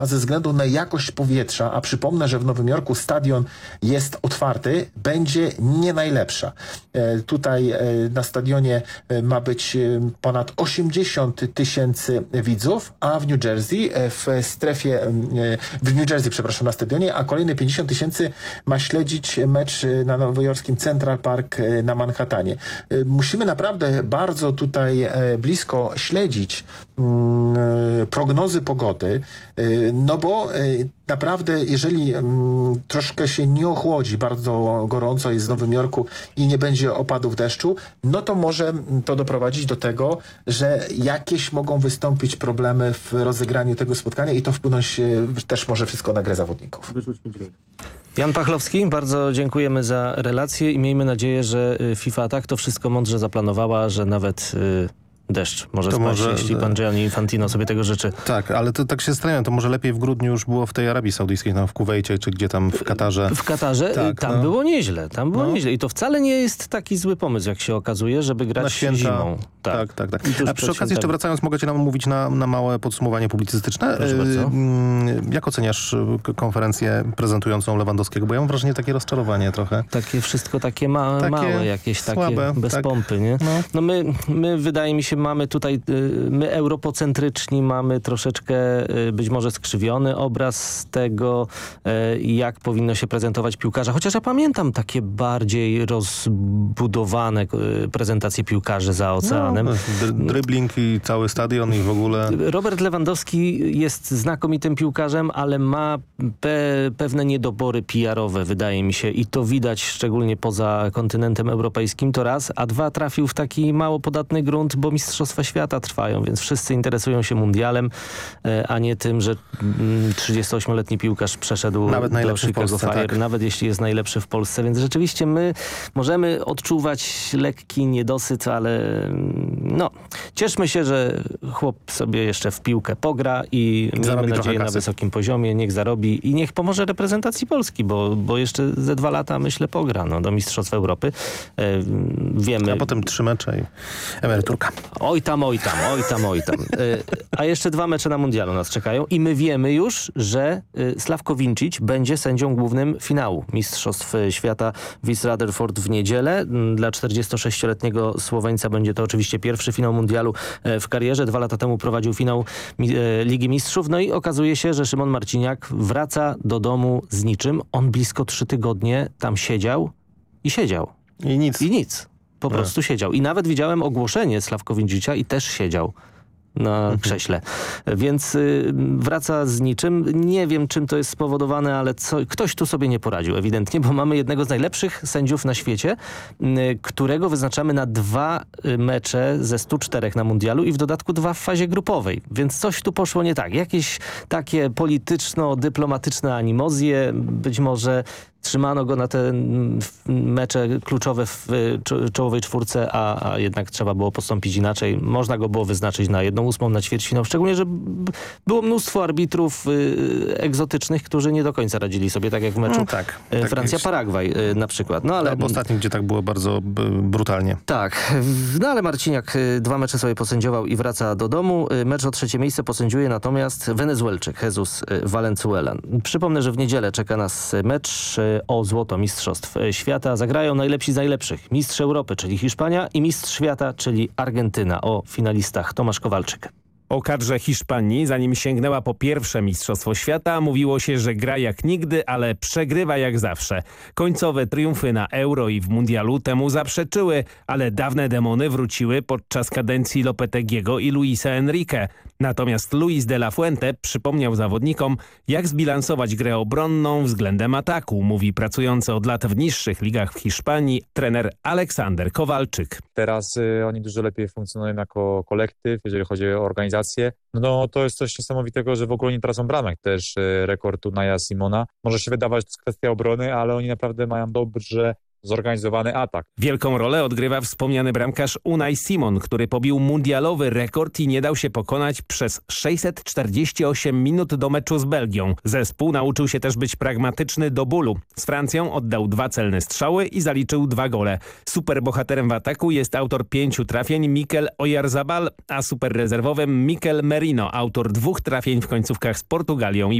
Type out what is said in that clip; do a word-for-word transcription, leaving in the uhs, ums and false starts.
a ze względu na jakość powietrza, a przypomnę, że w Nowym Jorku stadion jest otwarty, będzie nie najlepsza. E, tutaj e, na stadionie e, ma być e, ponad osiemdziesiąt tysięcy widzów, a w New Jersey, e, w strefie, e, w New Jersey, przepraszam, na stadionie, a kolejne pięćdziesiąt tysięcy ma śledzić mecz na nowojorskim Central Park e, na Manhattanie. E, musimy naprawdę bardzo tutaj e, blisko śledzić mm, e, prognozy pogody, e, no bo e, naprawdę, jeżeli mm, troszkę się nie ochłodzi, bardzo gorąco jest w Nowym Jorku i nie będzie opadów deszczu, no to może to doprowadzić do tego, że jakieś mogą wystąpić problemy w rozegraniu tego spotkania i to wpłynąć e, też może wszystko na grę zawodników. Jan Pachlowski, bardzo dziękujemy za relację i miejmy nadzieję, że FIFA tak to wszystko mądrze zaplanowała, że nawet y, deszcz może to spaść, może, jeśli pan Gianni Infantino sobie tego życzy. Tak, ale to tak się zastanawiam, to może lepiej w grudniu już było w tej Arabii Saudyjskiej, tam w Kuwejcie, czy gdzie tam w Katarze. W Katarze? Tak, tam no. było nieźle, tam było No. nieźle i to wcale nie jest taki zły pomysł, jak się okazuje, żeby grać Na święta. zimą. Tak, tak, tak. I tuż A przed przy okazji świętami. jeszcze wracając, mogę cię nam mówić na, na małe podsumowanie publicystyczne. Proszę bardzo. Yy, Jak oceniasz k- konferencję prezentującą Lewandowskiego? Bo ja mam wrażenie takie rozczarowanie trochę. Takie wszystko takie, ma, Takie małe, jakieś takie słabe, bez tak. pompy, nie? No. No my, my, wydaje mi się, mamy tutaj, y, my europocentryczni, mamy troszeczkę y, być może skrzywiony obraz tego, y, jak powinno się prezentować piłkarza. Chociaż ja pamiętam takie bardziej rozbudowane y, prezentacje piłkarzy za oceanem. No, dr- dribbling i cały stadion i w ogóle... Robert Lewandowski jest znakomitym piłkarzem, ale ma pe pewne niedobory P R owe, wydaje mi się. I to widać szczególnie poza kontynentem europejskim, to raz. A dwa, trafił w taki mało podatny grunt, bo Mistrzostwa Świata trwają, więc wszyscy interesują się mundialem, a nie tym, że trzydziestoośmioletni piłkarz przeszedł Nawet do Chicago Polsce, Fire, tak. nawet jeśli jest najlepszy w Polsce. Więc rzeczywiście my możemy odczuwać lekki niedosyt, ale no, cieszmy się, że chłop sobie jeszcze w piłkę pogra i miejmy Zarobi trochę nadzieję na kasy. wysokim poziomie, niech zarobi i niech pomoże reprezentacji Polski, bo, bo jeszcze ze dwa lata, myślę, pogra no, do Mistrzostw Europy. E, wiemy... A potem trzy mecze i emeryturka. Oj tam, oj tam, oj tam, oj tam. E, a jeszcze dwa mecze na mundialu nas czekają i my wiemy już, że e, Slavko Vincic będzie sędzią głównym finału Mistrzostw Świata Wies Rutherford w niedzielę. Dla czterdziestosześcioletniego Słoweńca będzie to oczywiście pierwszy finał mundialu e, w karierze. Dwa lata temu prowadził finał mi, e, Ligi Mistrzów. No i okazuje się, że Szymon Marciniak wraca do domu z niczym. On blisko trzy tygodnie tam siedział i siedział. I nic. I nic. Po No. prostu siedział. I nawet widziałem ogłoszenie Slavko Vincicia i też siedział na Mhm. krześle. Więc y, wraca z niczym. Nie wiem, czym to jest spowodowane, ale co, ktoś tu sobie nie poradził ewidentnie, bo mamy jednego z najlepszych sędziów na świecie, y, którego wyznaczamy na dwa y, mecze ze stu czterech na mundialu i w dodatku dwa w fazie grupowej. Więc coś tu poszło nie tak. Jakieś takie polityczno-dyplomatyczne animozje, być może trzymano go na te mecze kluczowe w czołowej czwórce, a, a jednak trzeba było postąpić inaczej. Można go było wyznaczyć na jedną ósmą, na ćwierćfinał. Szczególnie, że było mnóstwo arbitrów y, egzotycznych, którzy nie do końca radzili sobie, tak jak w meczu No tak, y, tak Francja-Paragwaj y, na przykład. No ale Albo ostatnim, gdzie tak było bardzo b- brutalnie. tak, no ale Marciniak y, dwa mecze sobie posędziował i wraca do domu. Y, Mecz o trzecie miejsce posędziuje natomiast Wenezuelczyk Jesus y, Valenzuela. Przypomnę, że w niedzielę czeka nas mecz y, o złoto Mistrzostw Świata. Zagrają najlepsi z najlepszych. Mistrz Europy, czyli Hiszpania i mistrz świata, czyli Argentyna. O finalistach Tomasz Kowalczyk. O kadrze Hiszpanii, zanim sięgnęła po pierwsze Mistrzostwo Świata, mówiło się, że gra jak nigdy, ale przegrywa jak zawsze. Końcowe triumfy na Euro i w Mundialu temu zaprzeczyły, ale dawne demony wróciły podczas kadencji Lopeteguiego i Luisa Enrique. Natomiast Luis de la Fuente przypomniał zawodnikom, jak zbilansować grę obronną względem ataku, mówi pracujący od lat w niższych ligach w Hiszpanii trener Aleksander Kowalczyk. Teraz y, oni dużo lepiej funkcjonują jako kolektyw, jeżeli chodzi o organizację. No to jest coś niesamowitego, że w ogóle nie tracą bramek. Też y, rekord Unaja Simona. Może się wydawać, że to jest kwestia obrony, ale oni naprawdę mają dobrze zorganizowany atak. Wielką rolę odgrywa wspomniany bramkarz Unai Simon, który pobił mundialowy rekord i nie dał się pokonać przez sześćset czterdzieści osiem minut do meczu z Belgią. Zespół nauczył się też być pragmatyczny do bólu. Z Francją oddał dwa celne strzały i zaliczył dwa gole. Superbohaterem w ataku jest autor pięciu trafień Mikel Oyarzabal, a superrezerwowym Mikel Merino, autor dwóch trafień w końcówkach z Portugalią i